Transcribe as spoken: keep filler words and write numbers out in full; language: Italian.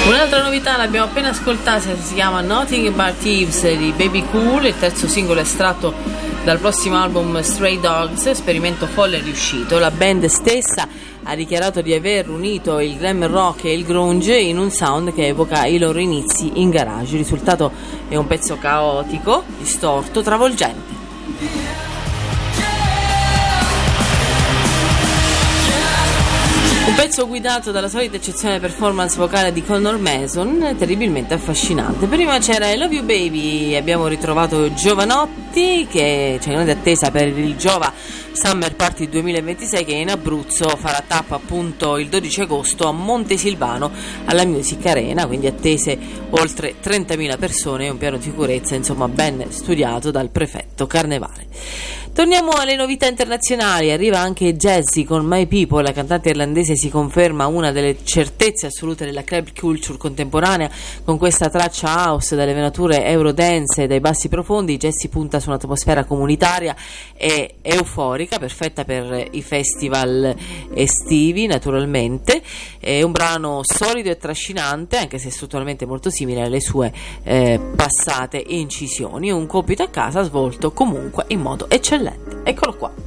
Un'altra novità l'abbiamo appena ascoltata, si chiama Nothing But Thieves di Baby Cool, il terzo singolo estratto dal prossimo album Stray Dogs, esperimento folle e riuscito. La band stessa ha dichiarato di aver unito il glam rock e il grunge in un sound che evoca i loro inizi in garage. Il risultato è un pezzo caotico, distorto, travolgente. Un pezzo guidato dalla solita eccezionale performance vocale di Connor Mason, terribilmente affascinante. Prima c'era I Love You Baby, abbiamo ritrovato Giovanotti, che c'è grande attesa per il Giova Summer Party duemilaventisei, che in Abruzzo farà tappa appunto il dodici agosto a Montesilvano alla Music Arena, quindi attese oltre trentamila persone, un piano di sicurezza insomma ben studiato dal prefetto Carnevale. Torniamo alle novità internazionali, arriva anche Jazzy con My People, la cantante irlandese si conferma una delle certezze assolute della club culture contemporanea con questa traccia house dalle venature eurodance e dai bassi profondi. Jazzy punta su un'atmosfera comunitaria e euforica, perfetta per i festival estivi naturalmente. È un brano solido e trascinante, anche se strutturalmente molto simile alle sue eh, passate incisioni, un compito a casa svolto comunque in modo eccellente. Eccolo qua.